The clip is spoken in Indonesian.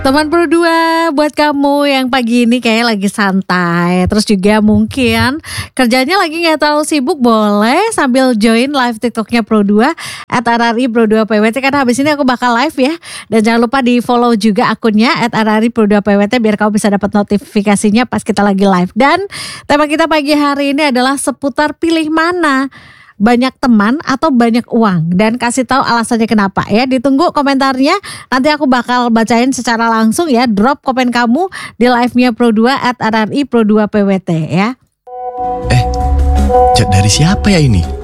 Teman Pro 2, buat kamu yang pagi ini kayak lagi santai, terus juga mungkin kerjanya lagi nggak terlalu sibuk, boleh sambil join live TikToknya Pro 2 @RRI Pro 2 PWT, karena habis ini aku bakal live ya. Dan jangan lupa di follow juga akunnya @RRI Pro 2 PWT biar kamu bisa dapat notifikasinya pas kita lagi live. Dan tema kita pagi hari ini adalah seputar pilih mana, banyak teman atau banyak uang, dan kasih tahu alasannya kenapa ya. Ditunggu komentarnya, nanti aku bakal bacain secara langsung ya. Drop komen kamu di live-nya Pro 2 @RRI Pro 2 PWT ya. Chat dari siapa ya ini?